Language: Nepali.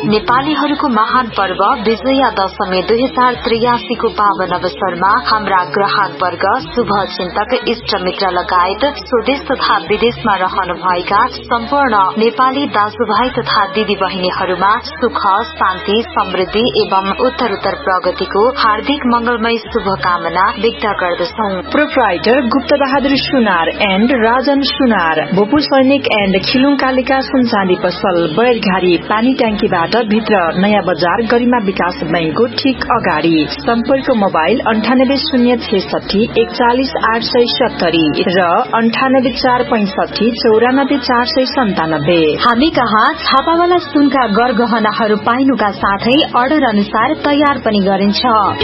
नेपालीहरूको महान पर्व विजया दशमी 2083 को पावन अवसरमा हाम्रा ग्राहक वर्ग, शुभ चिन्तक, इष्ट मित्र लगायत स्वदेश तथा विदेशमा रहनुभएका सम्पूर्ण नेपाली दाजुभाइ तथा दिदी बहिनीहरूमा सुख, शान्ति, समृद्धि एवं उत्तरोत्तर प्रगतिको हार्दिक मंगलमय शुभकामना व्यक्त गर्दछौ। Proprietor Gupta Bahadur Sunar and Rajan सुनार, बोपु सैनिक एण्ड खिलुङ कालिका सुनचाँदी पसल, बैरघारी पानी ट्याङ्कीबाट भित्र, नयाँ बजार गरिमा विकास बैंकको ठीक अगाडि। सम्पर्क मोबाइल 9806 41870 र 9845 94497। हामी कहाँ छापावाला सुनका गरगहनाहरू पाइनुका साथै अर्डर अनुसार तयार पनि गरिन्छ।